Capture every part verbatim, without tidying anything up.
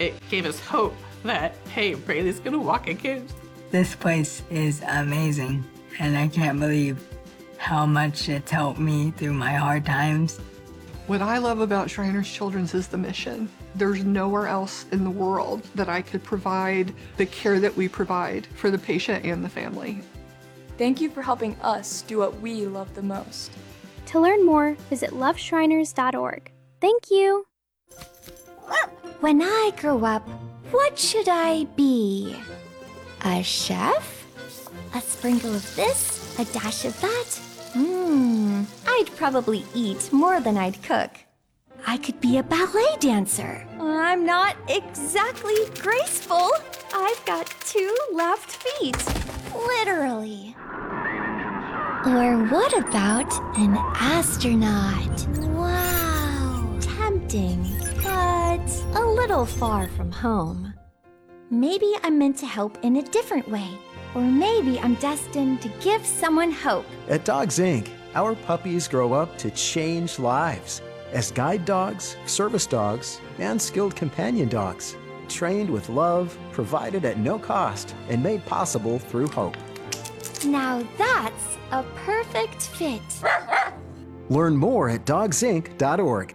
it gave us hope that, hey, Braylee's gonna walk again. This place is amazing, and I can't believe how much it's helped me through my hard times. What I love about Shriners Children's is the mission. There's nowhere else in the world that I could provide the care that we provide for the patient and the family. Thank you for helping us do what we love the most. To learn more, visit love shriners dot org. Thank you. When I grow up, what should I be? A chef? A sprinkle of this? A dash of that? Hmm, I'd probably eat more than I'd cook. I could be a ballet dancer. I'm not exactly graceful. I've got two left feet. Literally. Or what about an astronaut? Wow. Tempting, but a little far from home. Maybe I'm meant to help in a different way. Or maybe I'm destined to give someone hope. At Dogs Incorporated, our puppies grow up to change lives as guide dogs, service dogs, and skilled companion dogs, trained with love, provided at no cost, and made possible through hope. Now that's a perfect fit. Learn more at dogs inc dot org.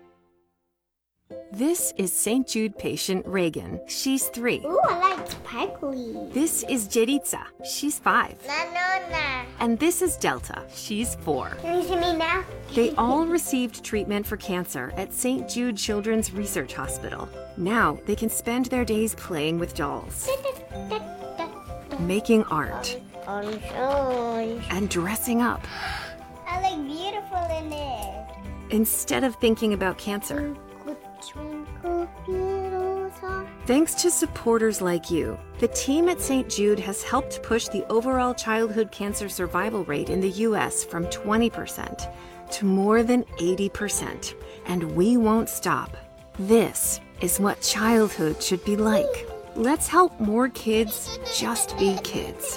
This is Saint Jude patient Reagan. She's three. Ooh, I like sparkly. This is Jeritza. She's five. Nanona. And this is Delta. She's four. Can you see me now? They all received treatment for cancer at Saint Jude Children's Research Hospital. Now they can spend their days playing with dolls, making art, Orange, orange. and dressing up. I look beautiful in it. Instead of thinking about cancer. Twinkle, little star. Thanks to supporters like you, the team at Saint Jude has helped push the overall childhood cancer survival rate in the U S from twenty percent to more than eighty percent. And we won't stop. This is what childhood should be like. Let's help more kids just be kids.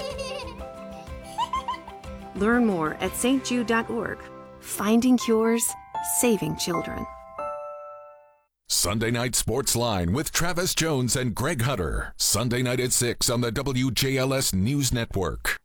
Learn more at s t jude dot org. Finding cures, saving children. Sunday Night Sports Line with Travis Jones and Greg Hutter. Sunday night at six on the W J L S News Network.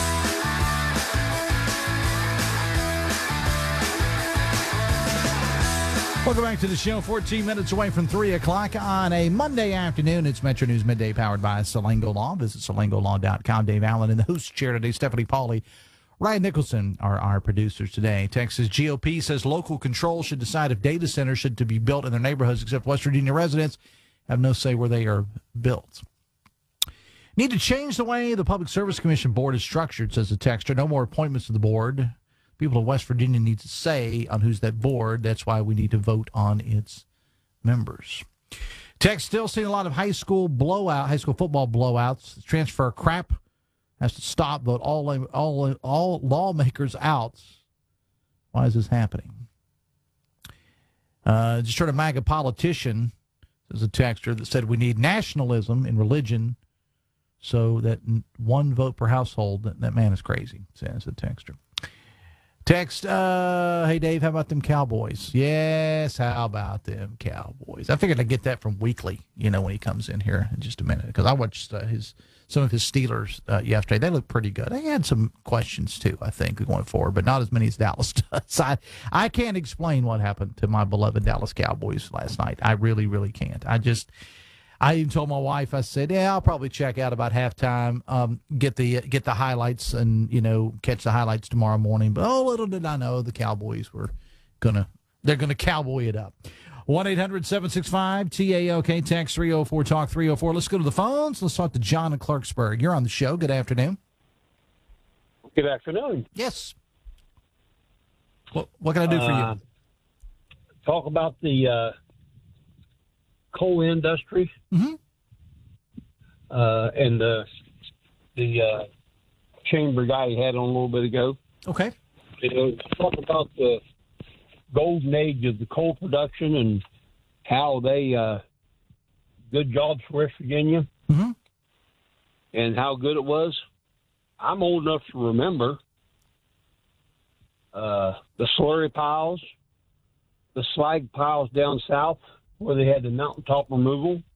Welcome back to the show. fourteen minutes away from three o'clock on a Monday afternoon. It's Metro News Midday powered by Salango Law. Visit salango law dot com. Dave Allen in the host chair today. Stephanie Pauly, Ryan Nicholson are our producers today. Texas G O P says local control should decide if data centers should to be built in their neighborhoods, except West Virginia residents have no say where they are built. Need to change the way the Public Service Commission board is structured, says the texter. No more appointments to the board. People of West Virginia need to say on who's that board. That's why we need to vote on its members. Text still seeing a lot of high school blowout, high school football blowouts. Transfer crap has to stop. Vote all all all lawmakers out. Why is this happening? Uh, just heard a MAGA politician, there's a texter that said we need nationalism in religion, so that one vote per household. That, that man is crazy, says the texter. Text, uh, hey, Dave, how about them Cowboys? Yes, how about them Cowboys? I figured I'd get that from Weekly, you know, when he comes in here in just a minute, because I watched uh, his some of his Steelers uh, yesterday. They looked pretty good. They had some questions, too, I think, going forward, but not as many as Dallas does. I, I can't explain what happened to my beloved Dallas Cowboys last night. I really, really can't. I just... I even told my wife, I said, yeah, I'll probably check out about halftime, um, get the get the highlights and, you know, catch the highlights tomorrow morning. But, oh, little did I know the Cowboys were going to, they're going to cowboy it up. one eight hundred seven six five T A L K, text three oh four, talk three oh four. Let's go to the phones. Let's talk to John in Clarksburg. You're on the show. Good afternoon. Good afternoon. Yes. What, what can I do for uh, you? Talk about the uh, coal industry mm-hmm. uh, and the the uh, chamber guy he had on a little bit ago. Okay. You know, talk about the golden age of the coal production and how they uh, good jobs for West Virginia mm-hmm. and how good it was. I'm old enough to remember uh, the slurry piles, the slag piles down south where they had the mountaintop removal.